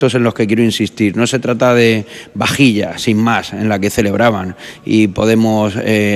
en los que quiero insistir. No se trata de vajilla, sin más, en la que celebraban, y podemos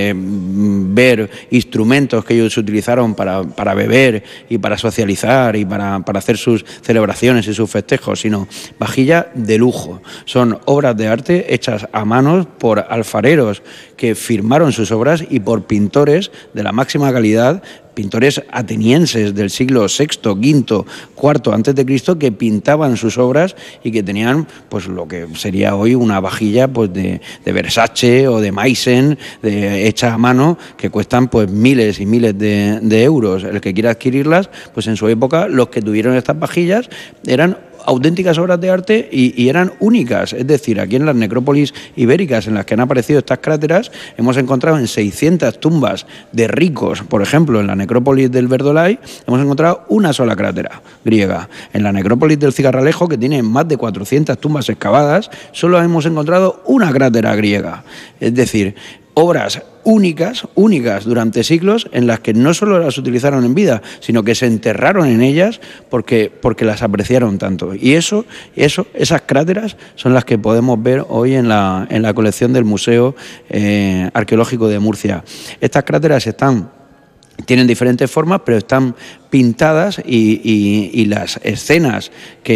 ver instrumentos que ellos utilizaron para beber y para socializar y para hacer sus celebraciones y sus festejos, sino vajilla de lujo. Son obras de arte hechas a manos por alfareros que firmaron sus obras y por pintores de la máxima calidad, pintores atenienses del siglo VI, V, IV antes de Cristo, que pintaban sus obras y que tenían pues lo que sería hoy una vajilla pues de Versace o de Meissen, hecha a mano, que cuestan pues miles y miles de euros. El que quiera adquirirlas, pues en su época los que tuvieron estas vajillas eran auténticas obras de arte y eran únicas. Es decir, aquí en las necrópolis ibéricas en las que han aparecido estas cráteras, hemos encontrado en 600 tumbas de ricos, por ejemplo, en la necrópolis del Verdolay, hemos encontrado una sola crátera griega. En la necrópolis del Cigarralejo, que tiene más de 400 tumbas excavadas, solo hemos encontrado una crátera griega. Es decir, obras únicas durante siglos, en las que no solo las utilizaron en vida, sino que se enterraron en ellas porque las apreciaron tanto. Y esas cráteras son las que podemos ver hoy en la colección del Museo Arqueológico de Murcia. Estas cráteras tienen diferentes formas, pero están pintadas y las escenas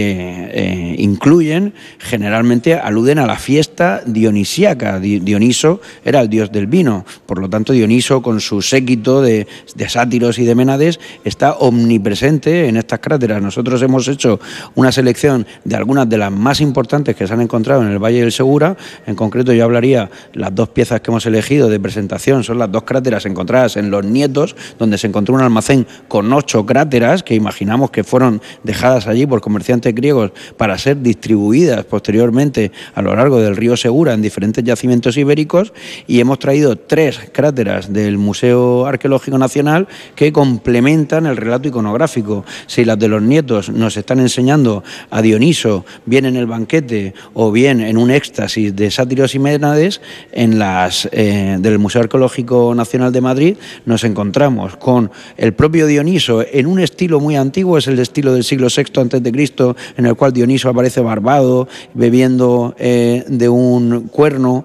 que incluyen generalmente aluden a la fiesta dionisíaca. Dioniso era el dios del vino, por lo tanto Dioniso, con su séquito de sátiros y de Ménades, está omnipresente en estas cráteras. Nosotros hemos hecho una selección de algunas de las más importantes que se han encontrado en el Valle del Segura. En concreto, yo hablaría, las dos piezas que hemos elegido de presentación son las dos cráteras encontradas en Los Nietos, donde se encontró un almacén con 8 cráteras que imaginamos que fueron dejadas allí por comerciantes griegos para ser distribuidas posteriormente a lo largo del río Segura en diferentes yacimientos ibéricos, y hemos traído 3 cráteras del Museo Arqueológico Nacional que complementan el relato iconográfico. Si las de Los Nietos nos están enseñando a Dioniso bien en el banquete o bien en un éxtasis de sátiros y Ménades, en las del Museo Arqueológico Nacional de Madrid nos encontramos con el propio Dioniso en un estilo muy antiguo, es el estilo del siglo VI a.C., en el cual Dioniso aparece barbado, bebiendo de un cuerno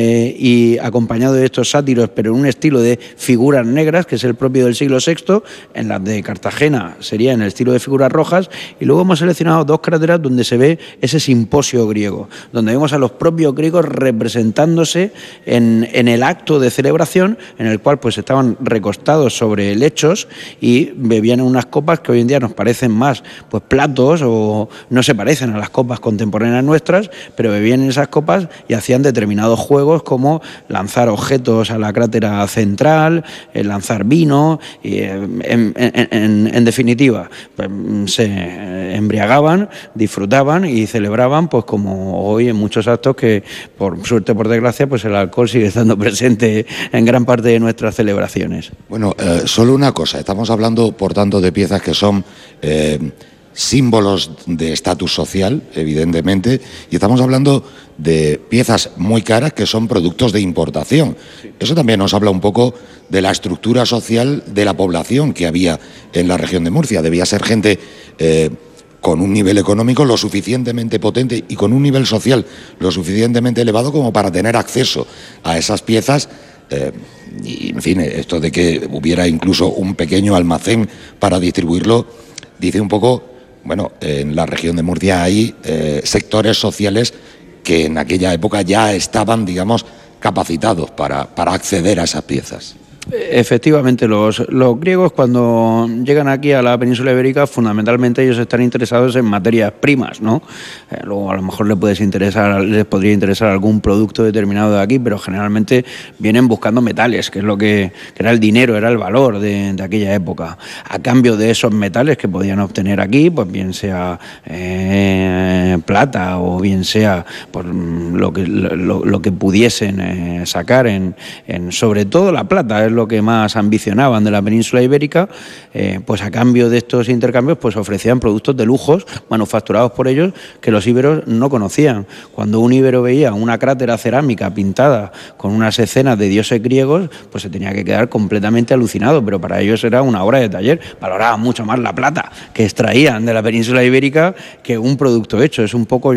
y acompañado de estos sátiros, pero en un estilo de figuras negras, que es el propio del siglo VI. En las de Cartagena sería en el estilo de figuras rojas, y luego hemos seleccionado 2 cráteras donde se ve ese simposio griego, donde vemos a los propios griegos representándose en el acto de celebración, en el cual pues estaban recostados sobre lechos y bebían unas copas que hoy en día nos parecen más pues platos, o no se parecen a las copas contemporáneas nuestras, pero bebían en esas copas y hacían determinados juegos como lanzar objetos a la crátera central, lanzar vino, y en definitiva pues, se embriagaban, disfrutaban y celebraban, pues como hoy en muchos actos que por suerte o por desgracia pues el alcohol sigue estando presente en gran parte de nuestras celebraciones. Bueno, solo una cosa, estamos hablando por tanto de piezas que son símbolos de estatus social, evidentemente, y estamos hablando de piezas muy caras que son productos de importación. Eso también nos habla un poco de la estructura social de la población que había en la región de Murcia. Debía ser gente con un nivel económico lo suficientemente potente y con un nivel social lo suficientemente elevado como para tener acceso a esas piezas. Y en fin, esto de que hubiera incluso un pequeño almacén para distribuirlo, dice un poco, bueno, en la región de Murcia hay sectores sociales que en aquella época ya estaban, digamos, capacitados para acceder a esas piezas. Efectivamente, los griegos cuando llegan aquí a la península ibérica, fundamentalmente ellos están interesados en materias primas, ¿no? Luego a lo mejor les podría interesar algún producto determinado de aquí, pero generalmente vienen buscando metales, que es lo que era el dinero, era el valor de aquella época. A cambio de esos metales que podían obtener aquí, pues bien sea plata o bien sea pues, lo que pudiesen sacar en sobre todo la plata, es lo que más ambicionaban de la península ibérica, pues a cambio de estos intercambios pues ofrecían productos de lujos manufacturados por ellos que los íberos no conocían. Cuando un íbero veía una crátera cerámica pintada con unas escenas de dioses griegos, pues se tenía que quedar completamente alucinado, pero para ellos era una obra de taller. Valoraban mucho más la plata que extraían de la península ibérica que un producto hecho. Es un poco